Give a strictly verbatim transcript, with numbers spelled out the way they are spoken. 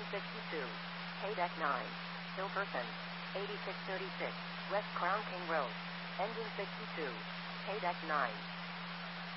sixty-two. Haydeck nine. Hilperson. eighty-six thirty-six. West Crown King Road. Engine sixty-two. Haydeck nine.